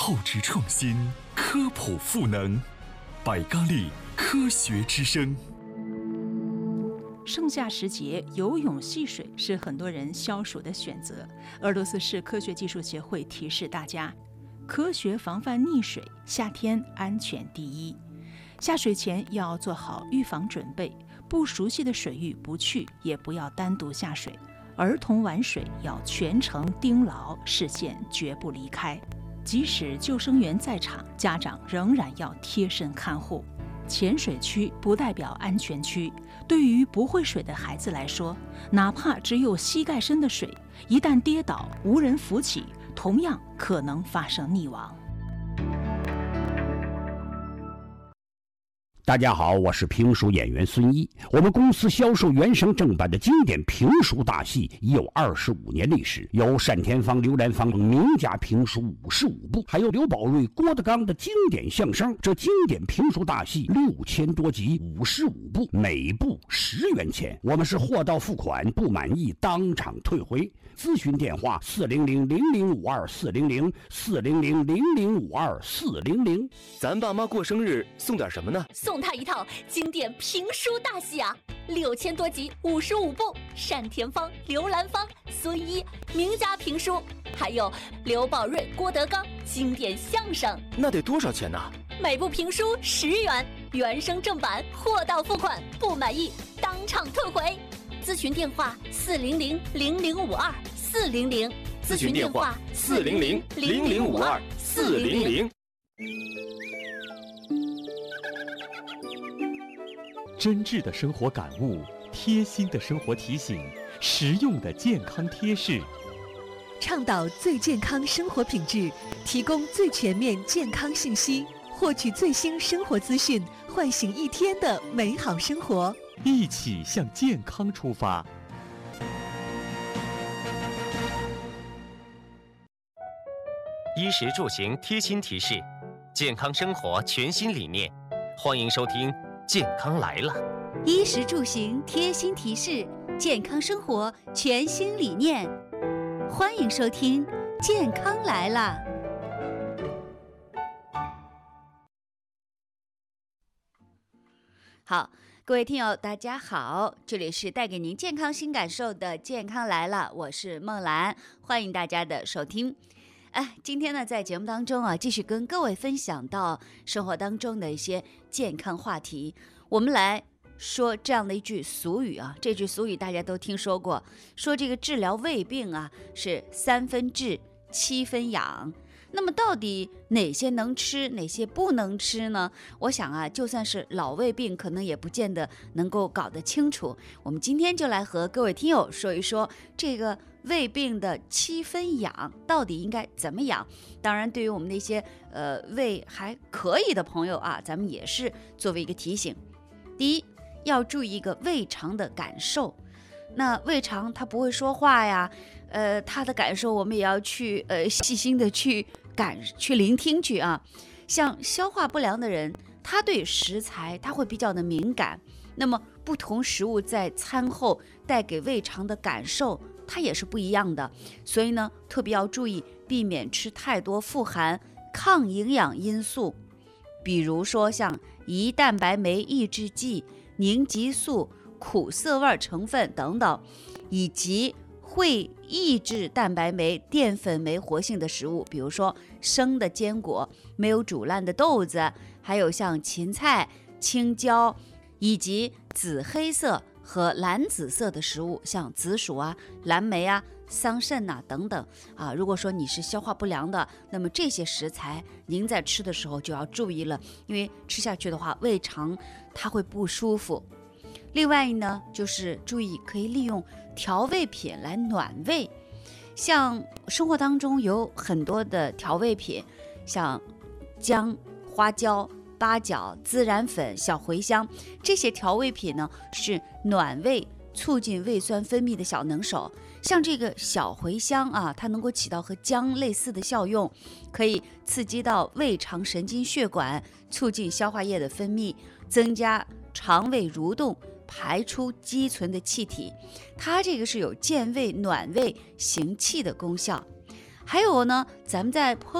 厚植创新，科普赋能，百咖力科学之声。 盛夏时节，游泳戏水是很多人消暑的选择。俄罗斯市科学技术协会提示大家，科学防范溺水，夏天安全第一。下水前要做好预防准备，不熟悉的水域不去，也不要单独下水。儿童玩水要全程盯牢，视线绝不离开。即使救生员在场，家长仍然要贴身看护。浅水区不代表安全区，对于不会水的孩子来说，哪怕只有膝盖深的水，一旦跌倒无人扶起，同样可能发生溺亡。 大家好，我是评书演员孙一。我们公司销售原声正版的经典评书大戏已有25年历史，有单田芳、刘兰芳名家评书55部，还有刘宝瑞、郭德纲的经典相声。这经典评书大戏6000多集，55部，每部10元钱。我们是货到付款，不满意当场退回。咨询电话400-0052-400，400-0052-400。 咱爸妈过生日送点什么呢？ 送他一套经典评书大戏啊，6000多集，55部，单田芳、刘兰芳、孙一名家评书，还有刘宝瑞、郭德纲经典相声。 那得多少钱呢？ 每部评书10元，原声正版，货到付款，不满意当场退回。咨询电话400-0052-400， 咨询电话400-0052-400。 真挚的生活感悟，贴心的生活提醒，实用的健康贴士， 倡导最健康生活品质，提供最全面健康信息，获取最新生活资讯，唤醒一天的美好生活。 一起向健康出发。 衣食住行贴心提示，健康生活全新理念，欢迎收听健康来了。 衣食住行贴心提示，健康生活全新理念，欢迎收听健康来了。好，各位听友大家好，这里是带给您健康新感受的健康来了，我是孟兰，欢迎大家的收听。今天呢，在节目当中继续跟各位分享到生活当中的一些健康话题。我们来说这样的一句俗语啊，这句俗语大家都听说过，说这个治疗胃病是3分治7分养。那么到底哪些能吃，哪些不能吃呢？我想就算是老胃病，可能也不见得能够搞得清楚。我们今天就来和各位听友说一说这个胃病的7分养到底应该怎么养。当然，对于我们那些胃还可以的朋友咱们也是作为一个提醒。第一，要注意一个胃肠的感受。那胃肠它不会说话呀，它的感受我们也要去细心的去聆听去啊。像消化不良的人，他对食材他会比较的敏感，那么不同食物在餐后带给胃肠的感受它也是不一样的，所以呢特别要注意避免吃太多富含抗营养因素，比如说像胰蛋白酶抑制剂、凝集素、苦涩味成分等等，以及会抑制蛋白酶、淀粉酶活性的食物，比如说生的坚果、没有煮烂的豆子，还有像芹菜、青椒，以及紫黑色和蓝紫色的食物，像紫薯蓝莓桑葚等等如果说你是消化不良的，那么这些食材您在吃的时候就要注意了，因为吃下去的话胃肠它会不舒服。另外呢，就是注意可以利用调味品来暖胃，像生活当中有很多的调味品，像姜、花椒、八角、孜然粉、小茴香，这些调味品呢是暖胃、促进胃酸分泌的小能手。像这个小茴香它能够起到和姜类似的效用，可以刺激到胃肠神经血管，促进消化液的分泌，增加肠胃蠕动，排出积存的气体，它这个是有健胃、暖胃、行气的功效。还有呢，咱们在